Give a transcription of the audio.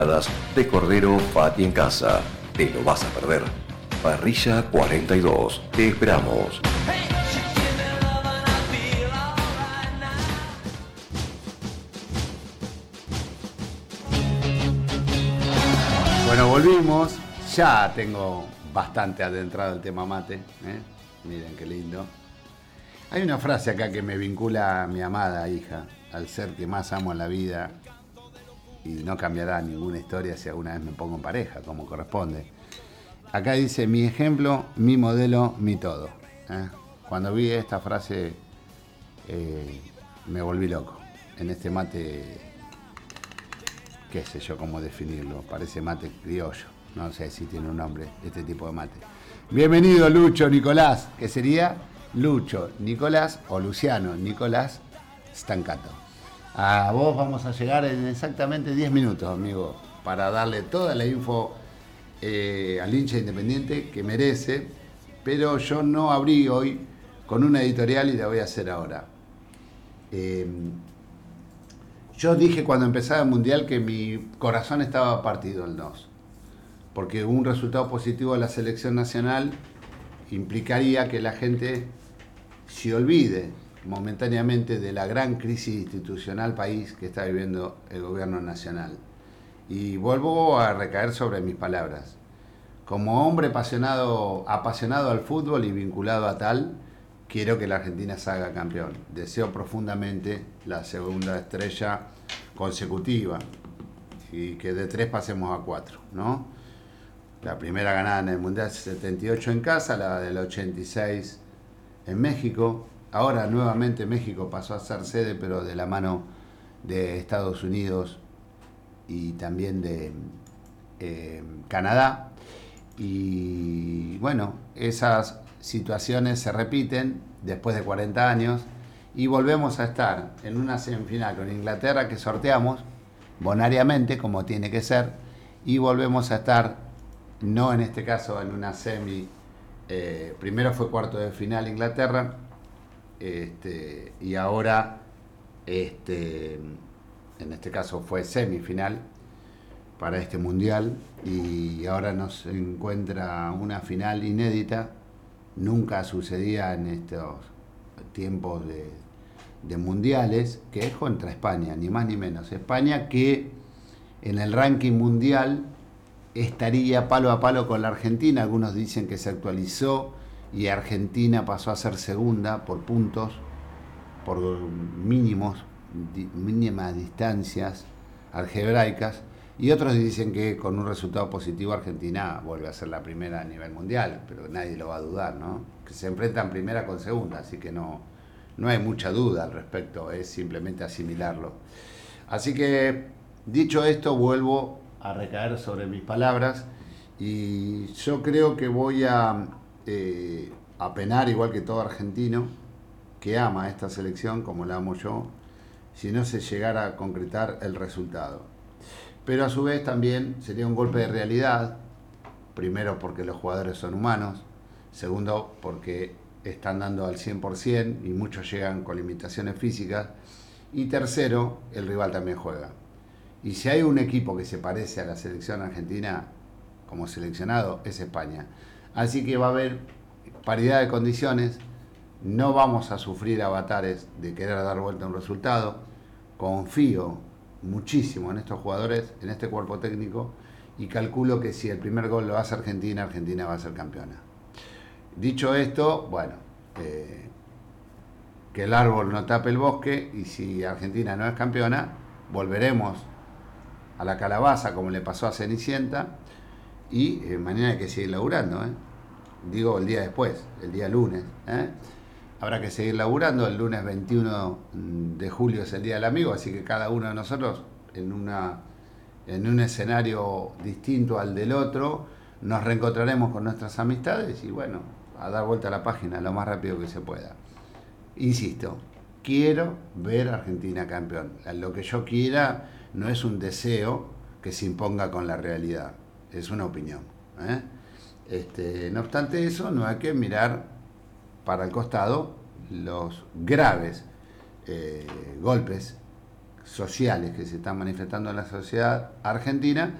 De Cordero Fati en casa. Te lo vas a perder. Parrilla 42. Te esperamos. Bueno, volvimos. Ya tengo bastante adentrado el tema mate. Miren qué lindo. Hay una frase acá que me vincula a mi amada hija, al ser que más amo en la vida, y no cambiará ninguna historia si alguna vez me pongo en pareja, como corresponde. Acá dice: mi ejemplo, mi modelo, mi todo. Cuando vi esta frase me volví loco. En este mate, qué sé yo cómo definirlo, parece mate criollo. No sé si tiene un nombre este tipo de mate. Bienvenido Lucho Nicolás, que sería Lucho Nicolás o Luciano Nicolás Stancato. A vos vamos a llegar en exactamente 10 minutos, amigo, para darle toda la info al hincha independiente que merece, pero yo no abrí hoy con una editorial y la voy a hacer ahora. Yo dije cuando empezaba el Mundial que mi corazón estaba partido el 2, porque un resultado positivo de la selección nacional implicaría que la gente se olvide momentáneamente de la gran crisis institucional país que está viviendo el gobierno nacional. Y vuelvo a recaer sobre mis palabras. Como hombre apasionado al fútbol y vinculado a tal, quiero que la Argentina salga campeón. Deseo profundamente la segunda estrella consecutiva y que de 3 pasemos a 4, ¿no? La primera ganada en el Mundial 78 en casa, la del 86 en México. Ahora nuevamente México pasó a ser sede, pero de la mano de Estados Unidos y también de Canadá. Y bueno, esas situaciones se repiten después de 40 años y volvemos a estar en una semifinal con Inglaterra que sorteamos bonariamente, como tiene que ser, y volvemos a estar, no en este caso en una semi, primero fue cuarto de final Inglaterra, y ahora en este caso fue semifinal para este mundial, y ahora nos encuentra una final inédita. Nunca sucedía en estos tiempos de mundiales, que es contra España, ni más ni menos. España, que en el ranking mundial estaría palo a palo con la Argentina. Algunos dicen que se actualizó y Argentina pasó a ser segunda por puntos, por mínimas distancias algebraicas, y otros dicen que con un resultado positivo Argentina vuelve a ser la primera a nivel mundial, pero nadie lo va a dudar, ¿no? Que se enfrentan primera con segunda, así que no hay mucha duda al respecto, es simplemente asimilarlo. Así que, dicho esto, vuelvo a recaer sobre mis palabras, y yo creo que voy a penar, igual que todo argentino que ama esta selección como la amo yo, si no se llegara a concretar el resultado. Pero a su vez también sería un golpe de realidad, primero porque los jugadores son humanos, segundo porque están dando al 100% y muchos llegan con limitaciones físicas, y tercero, el rival también juega. Y si hay un equipo que se parece a la selección argentina como seleccionado, es España. Así que va a haber paridad de condiciones, no vamos a sufrir avatares de querer dar vuelta a un resultado. Confío muchísimo en estos jugadores, en este cuerpo técnico, y calculo que si el primer gol lo hace Argentina, Argentina va a ser campeona. Dicho esto, bueno, que el árbol no tape el bosque, y si Argentina no es campeona, volveremos a la calabaza como le pasó a Cenicienta, y mañana hay que seguir laburando, digo el día después, el día lunes, habrá que seguir laburando. El lunes 21 de julio es el Día del Amigo, así que cada uno de nosotros en un escenario distinto al del otro nos reencontraremos con nuestras amistades y bueno, a dar vuelta a la página lo más rápido que se pueda. Insisto, quiero ver a Argentina campeón. Lo que yo quiera no es un deseo que se imponga con la realidad, es una opinión. No obstante eso, no hay que mirar para el costado los graves golpes sociales que se están manifestando en la sociedad argentina